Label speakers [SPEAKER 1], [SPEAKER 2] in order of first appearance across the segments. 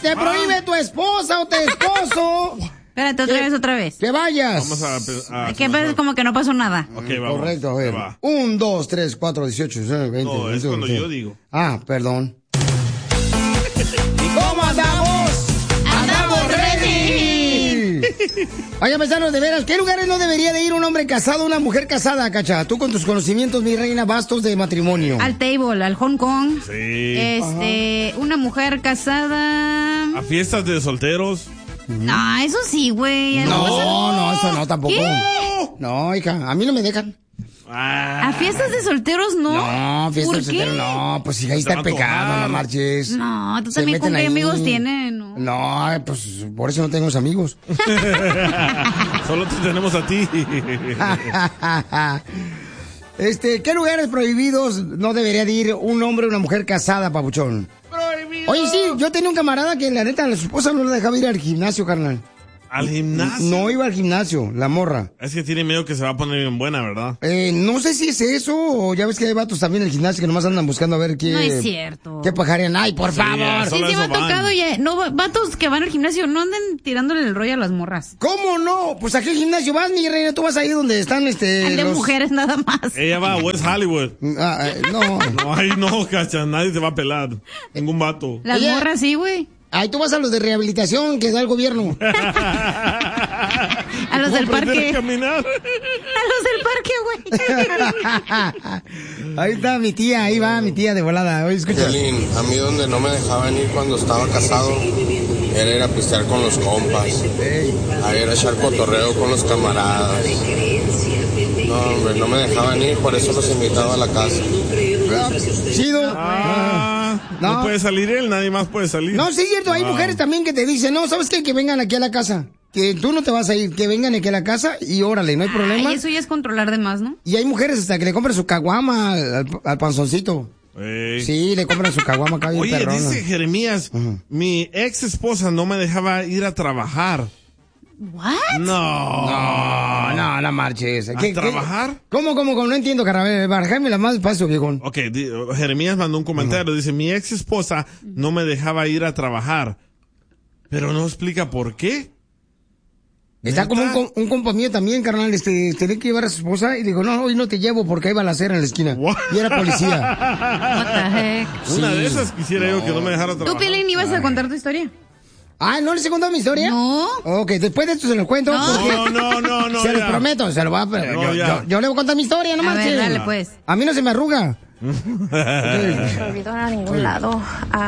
[SPEAKER 1] te prohíbe tu esposa o tu esposo...
[SPEAKER 2] Espérate, otra vez.
[SPEAKER 1] Que vayas.
[SPEAKER 3] Vamos a
[SPEAKER 2] que como que no pasó nada.
[SPEAKER 3] Ok, vamos.
[SPEAKER 1] Correcto, a ver. 1, 2, 3, 4, 18, 19, 20.
[SPEAKER 3] No, es cuando yo digo.
[SPEAKER 1] Ah, perdón. ¿Y cómo andamos? ¡Andamos ready! Oye, paisanos, de veras, ¿qué lugares no debería de ir un hombre casado o una mujer casada, Cacha? Tú con tus conocimientos, mi reina, vastos de matrimonio.
[SPEAKER 2] Al table, al Hong Kong.
[SPEAKER 3] Sí.
[SPEAKER 2] Una mujer casada.
[SPEAKER 3] A fiestas de solteros.
[SPEAKER 2] No, eso sí, güey.
[SPEAKER 1] No, eso no, tampoco.
[SPEAKER 2] ¿Qué?
[SPEAKER 1] No, hija, a mí no me dejan.
[SPEAKER 2] ¿A fiestas de solteros no?
[SPEAKER 1] No, fiestas de solteros no. Pues ahí está el pecado, no marches.
[SPEAKER 2] No, tú también con qué amigos tienes, ¿no?
[SPEAKER 1] No, pues por eso no tengo amigos.
[SPEAKER 3] Solo te tenemos a ti.
[SPEAKER 1] ¿Qué lugares prohibidos no debería de ir un hombre o una mujer casada, papuchón? Prohibido. Oye, sí, yo tenía un camarada que la neta, su esposa no le dejaba ir al gimnasio, carnal.
[SPEAKER 3] ¿Al gimnasio?
[SPEAKER 1] No iba al gimnasio, la morra.
[SPEAKER 3] Es que tiene miedo que se va a poner bien buena, ¿verdad?
[SPEAKER 1] No sé si es eso, o ya ves que hay vatos también en el gimnasio que nomás andan buscando a ver qué...
[SPEAKER 2] No es cierto.
[SPEAKER 1] ¿Qué pajarían? ¡Ay, por favor!
[SPEAKER 2] Sí, me ha tocado ya. No, vatos que van al gimnasio, no anden tirándole el rollo a las morras.
[SPEAKER 1] ¿Cómo no? Pues ¿a qué gimnasio vas, mi reina? Tú vas ahí donde están,
[SPEAKER 2] Al de mujeres nada más.
[SPEAKER 3] Ella va a West Hollywood.
[SPEAKER 1] No.
[SPEAKER 3] No, ahí no, cacha, nadie te va a pelar. Ningún vato.
[SPEAKER 2] Las morras sí, güey.
[SPEAKER 1] Ahí tú vas a los de rehabilitación que da el gobierno.
[SPEAKER 2] A los del parque. A los del parque,
[SPEAKER 1] güey. Ahí está mi tía, ahí va mi tía de volada. Oye, escucha.
[SPEAKER 4] Piolín, a mí donde no me dejaban ir cuando estaba casado era ir a pistear con los compas, a ir a echar cotorreo con los camaradas. No, hombre, no me dejaban ir, por eso los invitaba a la casa.
[SPEAKER 1] Chido.
[SPEAKER 3] No puede salir él, nadie más puede salir.
[SPEAKER 1] No, sí es cierto, hay mujeres también que te dicen, no, ¿sabes qué? Que vengan aquí a la casa. Que tú no te vas a ir, que vengan aquí a la casa y órale, no hay problema.
[SPEAKER 2] Y eso ya es controlar de más, ¿no?
[SPEAKER 1] Y hay mujeres hasta que le compran su caguama al panzoncito.
[SPEAKER 3] Ey.
[SPEAKER 1] Sí, le compran su caguama acá bien perrona.
[SPEAKER 3] Oye, dice Jeremías, mi ex esposa no me dejaba ir a trabajar.
[SPEAKER 2] ¿What?
[SPEAKER 1] No marches.
[SPEAKER 3] ¿A trabajar?
[SPEAKER 1] ¿Cómo? No entiendo, carnal. Bájame la más despacio, viejón.
[SPEAKER 3] Ok, Jeremías mandó un comentario. Dice, mi ex esposa no me dejaba ir a trabajar. Pero no explica por qué.
[SPEAKER 1] Está como un compa mío también, carnal, tenía que llevar a su esposa y dijo, no, hoy no te llevo porque hay balacera en la esquina.
[SPEAKER 3] What?
[SPEAKER 1] Y era policía.
[SPEAKER 2] What the heck?
[SPEAKER 3] Una de esas quisiera yo que no me dejara trabajar.
[SPEAKER 2] ¿Tú, Piolín, ibas a contar tu historia?
[SPEAKER 1] Ah, ¿no les he contado mi historia?
[SPEAKER 2] No.
[SPEAKER 1] Ok, después de esto se lo cuento.
[SPEAKER 2] No.
[SPEAKER 1] Porque
[SPEAKER 3] No.
[SPEAKER 1] se los prometo, se lo va a... yo le voy a contar mi historia, no marches.
[SPEAKER 2] A ver, dale, pues.
[SPEAKER 1] A mí no se me arruga.
[SPEAKER 5] No me olvidó a ningún lado.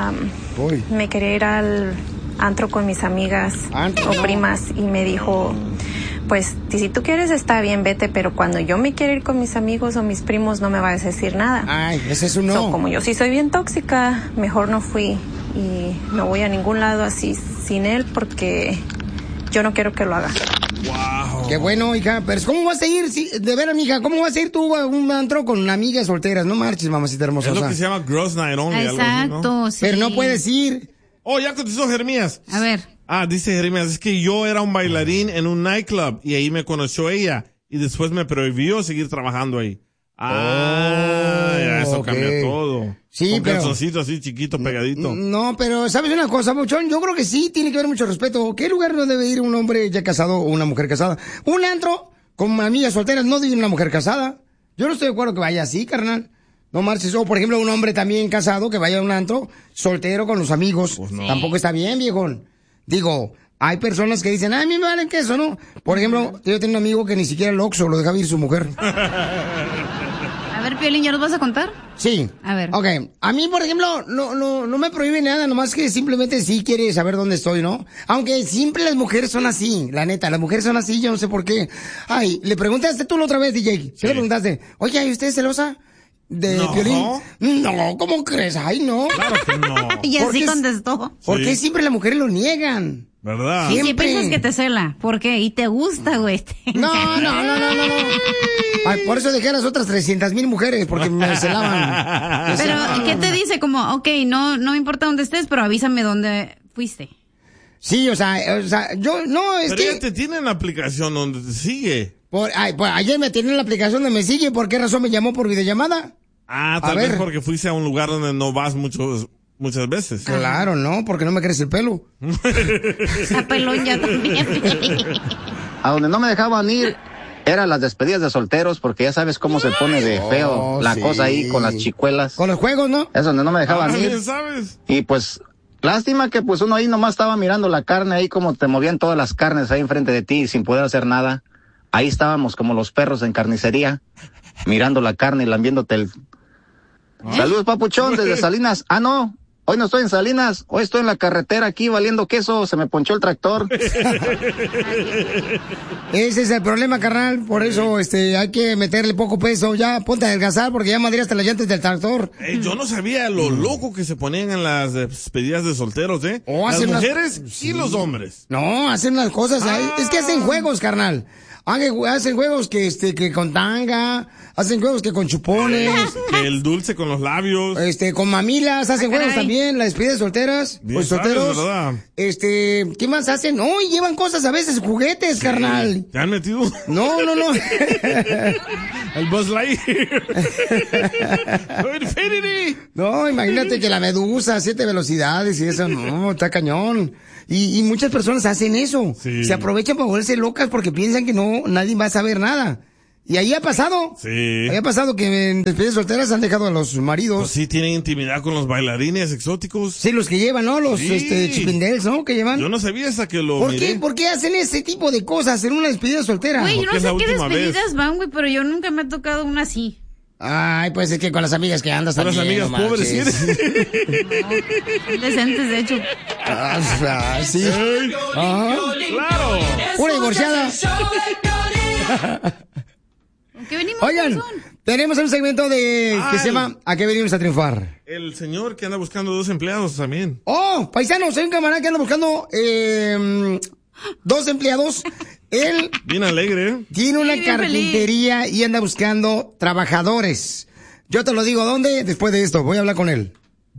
[SPEAKER 5] Me quería ir al antro con mis amigas o primas y me dijo, pues si tú quieres está bien, vete, pero cuando yo me quiero ir con mis amigos o mis primos no me vas a decir nada.
[SPEAKER 1] Ay, ese es un no.
[SPEAKER 5] Como yo sí soy bien tóxica, mejor no fui y no voy a ningún lado así sin él porque yo no quiero que lo haga.
[SPEAKER 3] Wow.
[SPEAKER 1] Qué bueno, hija, pero ¿cómo vas a ir? De veras, mija, ¿cómo vas a ir tú a un antro con amigas solteras? No marches, mamacita hermosa.
[SPEAKER 3] Es lo que se llama Girls Night Only.
[SPEAKER 2] Exacto,
[SPEAKER 3] algo así, ¿no?
[SPEAKER 2] sí.
[SPEAKER 1] Pero no puedes ir.
[SPEAKER 3] Oh, ya contestó Jeremías.
[SPEAKER 2] A ver.
[SPEAKER 3] Dice Jeremías, es que yo era un bailarín en un nightclub y ahí me conoció ella y después me prohibió seguir trabajando ahí. Ya eso cambia todo.
[SPEAKER 1] Sí,
[SPEAKER 3] con
[SPEAKER 1] pero...
[SPEAKER 3] calzoncito así chiquito, pegadito.
[SPEAKER 1] No, pero ¿sabes una cosa, muchón? Yo creo que sí tiene que haber mucho respeto. ¿Qué lugar no debe ir un hombre ya casado o una mujer casada? Un antro con amigas solteras no debe ir una mujer casada. Yo no estoy de acuerdo que vaya así, carnal. No marches. O, por ejemplo, un hombre también casado que vaya a un antro soltero con los amigos.
[SPEAKER 3] Pues no.
[SPEAKER 1] Tampoco está bien, viejón. Digo, hay personas que dicen, a mí me valen que eso, ¿no? Por ejemplo, yo tengo un amigo que ni siquiera el Oxxo lo dejaba ir su mujer.
[SPEAKER 2] A ver, Piolín, ¿ya nos vas a contar?
[SPEAKER 1] Sí.
[SPEAKER 2] A ver.
[SPEAKER 1] Ok. A mí, por ejemplo, no me prohíbe nada, nomás que simplemente sí quiere saber dónde estoy, ¿no? Aunque siempre las mujeres son así, la neta, las mujeres son así, yo no sé por qué. Ay, le preguntaste tú la otra vez, DJ. ¿Sí le preguntaste? Oye, ¿y usted es celosa de Piolín? No, ¿cómo crees? Ay, no.
[SPEAKER 3] Claro que no.
[SPEAKER 2] Y así contestó.
[SPEAKER 1] ¿Por qué siempre las mujeres lo niegan?
[SPEAKER 3] ¿Verdad?
[SPEAKER 2] Y si piensas que te cela, ¿por qué? Y te gusta, güey.
[SPEAKER 1] No. Ay, por eso dejé a las otras 300,000 mujeres, porque me celaban.
[SPEAKER 2] Pero, ¿qué te dice? Como, ok, no me importa dónde estés, pero avísame dónde fuiste.
[SPEAKER 1] Sí, o sea, yo, no, es
[SPEAKER 3] pero
[SPEAKER 1] que...
[SPEAKER 3] ella te tiene en la aplicación donde te sigue.
[SPEAKER 1] Ayer me tiene en la aplicación donde me sigue, ¿por qué razón me llamó por videollamada?
[SPEAKER 3] Tal vez porque fuiste a un lugar donde no vas mucho muchas veces.
[SPEAKER 1] Claro, no, porque no me crece el pelo.
[SPEAKER 2] Está pelón ya también.
[SPEAKER 6] A donde no me dejaban ir eran las despedidas de solteros, porque ya sabes cómo se pone de feo la cosa ahí con las chicuelas.
[SPEAKER 1] Con los juegos, ¿no?
[SPEAKER 6] Es donde no me dejaban ir.
[SPEAKER 3] Bien sabes.
[SPEAKER 6] Y pues, lástima que pues uno ahí nomás estaba mirando la carne ahí, como te movían todas las carnes ahí enfrente de ti sin poder hacer nada. Ahí estábamos como los perros en carnicería, mirando la carne y lambiéndote el... Saludos, papuchón, desde Salinas. Ah, no, hoy no estoy en Salinas, hoy estoy en la carretera aquí valiendo queso, se me ponchó el tractor.
[SPEAKER 1] Ese es el problema, carnal, por eso hay que meterle poco peso. Ya, ponte a adelgazar porque ya madriaste las llantas del tractor.
[SPEAKER 3] Yo no sabía lo loco que se ponían en las despedidas de solteros, ¿eh? Las mujeres y los hombres.
[SPEAKER 1] No, hacen unas cosas ahí. Es que hacen juegos, carnal. Hacen juegos que con tanga, hacen juegos que con chupones.
[SPEAKER 3] Que el dulce con los labios.
[SPEAKER 1] Con mamilas, hacen juegos también, las despedidas solteras,
[SPEAKER 3] Bien
[SPEAKER 1] pues solteros.
[SPEAKER 3] sabes,
[SPEAKER 1] ¿Qué más hacen? No, y llevan cosas a veces, juguetes, sí, carnal.
[SPEAKER 3] ¿Te han metido?
[SPEAKER 1] No.
[SPEAKER 3] El Buzz Lightyear.
[SPEAKER 1] No, imagínate que la medusa, 7 velocidades y eso, no, está cañón. Y muchas personas hacen eso. Sí. Se aprovechan para volverse locas porque piensan que nadie va a saber nada. Y ahí ha pasado.
[SPEAKER 3] Sí.
[SPEAKER 1] Ahí ha pasado que en despedidas solteras han dejado a los maridos.
[SPEAKER 3] Pues sí, tienen intimidad con los bailarines exóticos.
[SPEAKER 1] Sí, los que llevan, ¿no? Los chipindels, ¿no? Que llevan.
[SPEAKER 3] Yo no sabía hasta que lo miré.
[SPEAKER 1] ¿Por qué hacen ese tipo de cosas en una despedida soltera?
[SPEAKER 2] Güey, yo no sé qué despedidas van, güey, pero yo nunca me ha tocado una así.
[SPEAKER 1] Ay, pues es que con las amigas que andas también.
[SPEAKER 3] Con las amigas pobres, ¿sí?
[SPEAKER 2] No, decentes, de hecho.
[SPEAKER 1] Sí.
[SPEAKER 3] Claro.
[SPEAKER 1] Una divorciada.
[SPEAKER 2] ¿Qué venimos?
[SPEAKER 1] Oigan, tenemos un segmento que se llama ¿A qué venimos a triunfar?
[SPEAKER 3] El señor que anda buscando 2 empleados también.
[SPEAKER 1] Oh, paisanos, hay un camarada que anda buscando 2 empleados. Él
[SPEAKER 3] bien alegre, ¿eh?
[SPEAKER 1] Tiene una carpintería y anda buscando trabajadores. Yo te lo digo, ¿dónde? Después de esto, voy a hablar con él.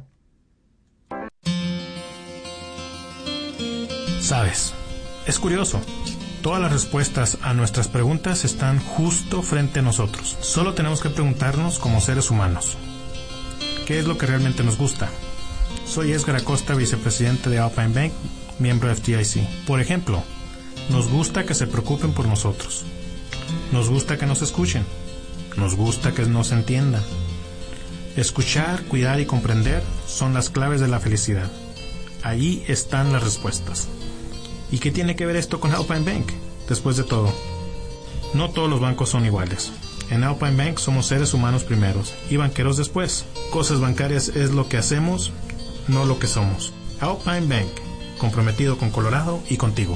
[SPEAKER 7] Sabes, es curioso. Todas las respuestas a nuestras preguntas están justo frente a nosotros. Solo tenemos que preguntarnos como seres humanos. ¿Qué es lo que realmente nos gusta? Soy Edgar Acosta, vicepresidente de Alpine Bank, miembro de FDIC. Por ejemplo, nos gusta que se preocupen por nosotros. Nos gusta que nos escuchen. Nos gusta que nos entiendan. Escuchar, cuidar y comprender son las claves de la felicidad. Ahí están las respuestas. ¿Y qué tiene que ver esto con Alpine Bank? Después de todo, no todos los bancos son iguales. En Alpine Bank somos seres humanos primeros y banqueros después. Cosas bancarias es lo que hacemos, no lo que somos. Alpine Bank, comprometido con Colorado y contigo.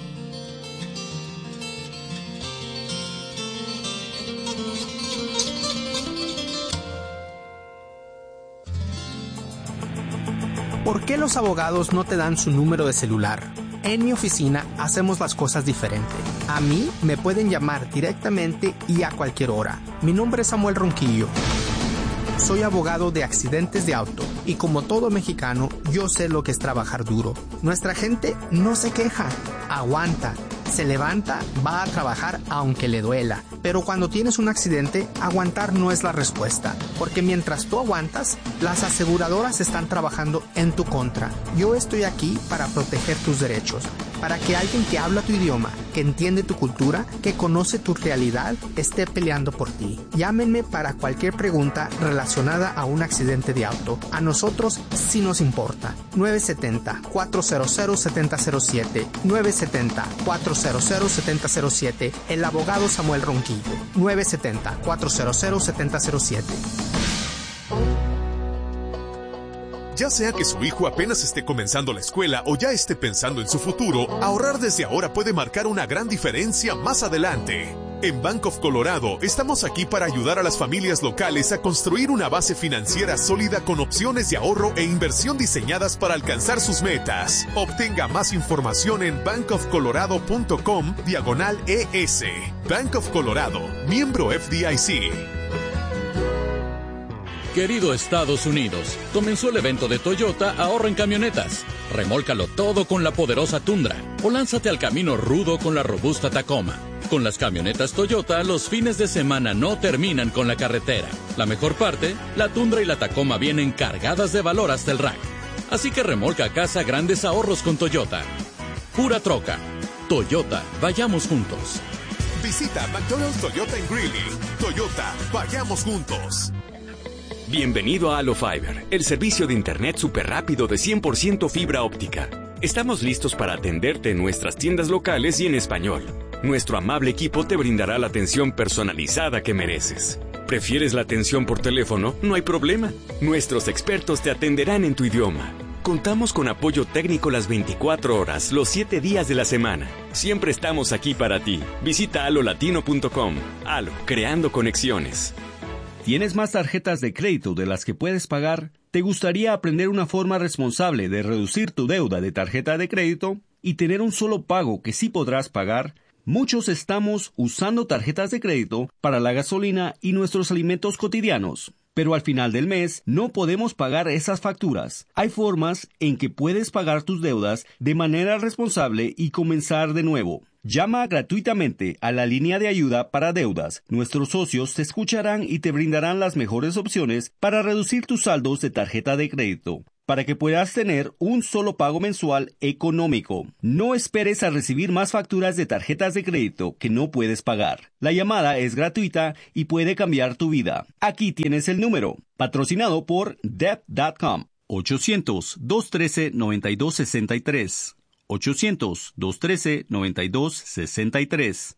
[SPEAKER 8] ¿Por qué los abogados no te dan su número de celular? En mi oficina hacemos las cosas diferente. A mí me pueden llamar directamente y a cualquier hora. Mi nombre es Samuel Ronquillo. Soy abogado de accidentes de auto y como todo mexicano, yo sé lo que es trabajar duro. Nuestra gente no se queja, aguanta, se levanta, va a trabajar aunque le duela. Pero cuando tienes un accidente, aguantar no es la respuesta, porque mientras tú aguantas, las aseguradoras están trabajando en tu contra. Yo estoy aquí para proteger tus derechos, para que alguien que habla tu idioma, que entiende tu cultura, que conoce tu realidad, esté peleando por ti. Llámenme para cualquier pregunta relacionada a un accidente de auto. A nosotros sí nos importa. 970-400-7007. 970-400-7007. El abogado Samuel Ronquillo. 970-400-7007.
[SPEAKER 9] Ya sea que su hijo apenas esté comenzando la escuela o ya esté pensando en su futuro, ahorrar desde ahora puede marcar una gran diferencia más adelante. En Bank of Colorado estamos aquí para ayudar a las familias locales a construir una base financiera sólida con opciones de ahorro e inversión diseñadas para alcanzar sus metas. Obtenga más información en bankofcolorado.com/ES. Bank of Colorado, miembro FDIC.
[SPEAKER 10] Querido Estados Unidos, comenzó el evento de Toyota Ahorra en Camionetas. Remólcalo todo con la poderosa Tundra o lánzate al camino rudo con la robusta Tacoma. Con las camionetas Toyota, los fines de semana no terminan con la carretera. La mejor parte, la Tundra y la Tacoma vienen cargadas de valor hasta el rack. Así que remolca a casa grandes ahorros con Toyota. Pura troca. Toyota, vayamos juntos.
[SPEAKER 9] Visita McDonald's Toyota en Greeley. Toyota, vayamos juntos.
[SPEAKER 11] Bienvenido a Halo Fiber, el servicio de internet súper rápido de 100% fibra óptica. Estamos listos para atenderte en nuestras tiendas locales y en español. Nuestro amable equipo te brindará la atención personalizada que mereces. ¿Prefieres la atención por teléfono? No hay problema. Nuestros expertos te atenderán en tu idioma. Contamos con apoyo técnico las 24 horas, los 7 días de la semana. Siempre estamos aquí para ti. Visita halolatino.com. Halo, creando conexiones.
[SPEAKER 12] ¿Tienes más tarjetas de crédito de las que puedes pagar? ¿Te gustaría aprender una forma responsable de reducir tu deuda de tarjeta de crédito y tener un solo pago que sí podrás pagar? Muchos estamos usando tarjetas de crédito para la gasolina y nuestros alimentos cotidianos. Pero al final del mes no podemos pagar esas facturas. Hay formas en que puedes pagar tus deudas de manera responsable y comenzar de nuevo. Llama gratuitamente a la línea de ayuda para deudas. Nuestros socios te escucharán y te brindarán las mejores opciones para reducir tus saldos de tarjeta de crédito, para que puedas tener un solo pago mensual económico. No esperes a recibir más facturas de tarjetas de crédito que no puedes pagar. La llamada es gratuita y puede cambiar tu vida. Aquí tienes el número, patrocinado por Debt.com. 800-213-9263. 800-213-9263.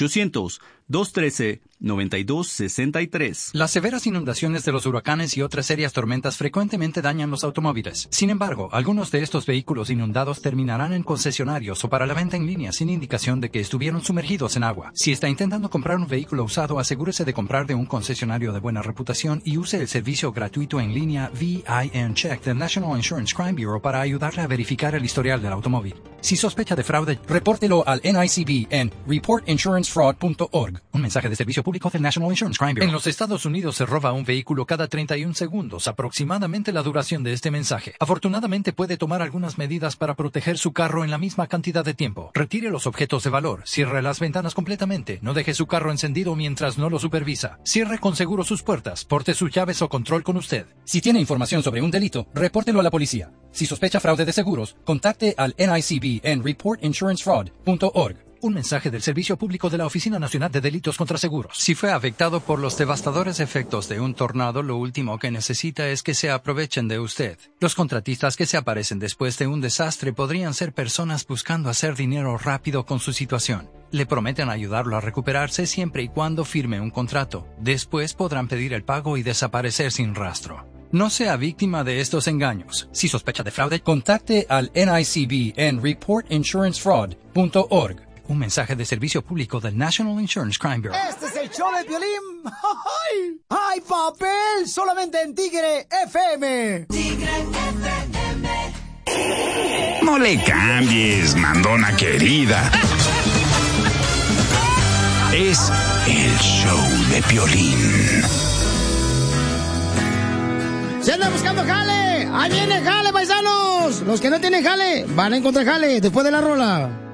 [SPEAKER 12] 800-213-9263.
[SPEAKER 13] Las severas inundaciones de los huracanes y otras serias tormentas frecuentemente dañan los automóviles. Sin embargo, algunos de estos vehículos inundados terminarán en concesionarios o para la venta en línea sin indicación de que estuvieron sumergidos en agua. Si está intentando comprar un vehículo usado, asegúrese de comprar de un concesionario de buena reputación y use el servicio gratuito en línea VIN Check del National Insurance Crime Bureau para ayudarle a verificar el historial del automóvil. Si sospecha de fraude, repórtelo al NICB en reportinsurancefraud.org. Un mensaje de servicio público del National Insurance Crime Bureau. En los Estados Unidos se roba un vehículo cada 31 segundos, aproximadamente la duración de este mensaje. Afortunadamente puede tomar algunas medidas para proteger su carro en la misma cantidad de tiempo. Retire los objetos de valor, cierre las ventanas completamente, no deje su carro encendido mientras no lo supervisa. Cierre con seguro sus puertas, porte sus llaves o control con usted. Si tiene información sobre un delito, repórtelo a la policía. Si sospecha fraude de seguros, contacte al NICB en reportinsurancefraud.org. Un mensaje del Servicio Público de la Oficina Nacional de Delitos contra Seguros. Si fue afectado por los devastadores efectos de un tornado, lo último que necesita es que se aprovechen de usted. Los contratistas que se aparecen después de un desastre podrían ser personas buscando hacer dinero rápido con su situación. Le prometen ayudarlo a recuperarse siempre y cuando firme un contrato. Después podrán pedir el pago y desaparecer sin rastro. No sea víctima de estos engaños. Si sospecha de fraude, contacte al NICB en reportinsurancefraud.org. Un mensaje de servicio público del National Insurance Crime Bureau.
[SPEAKER 14] Este es el show de Piolín. ¡Ay! ¡Ay, papel! Solamente en Tigre FM. Tigre FM.
[SPEAKER 15] No le cambies, mandona querida. Es el show de Piolín.
[SPEAKER 1] ¡Se anda buscando jale! ¡Ahí viene jale, paisanos! Los que no tienen jale van a encontrar jale después de la rola.